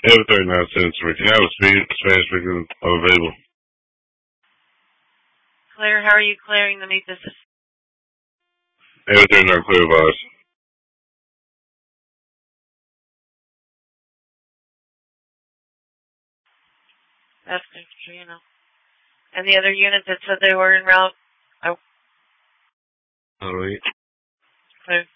Every 39 cents. Can I have a Spanish speaker available? Claire, how are you clearing the meat business? Every 39 clear advice. That's Katrina. And the other units that said they were en route? Oh. All right. Clear.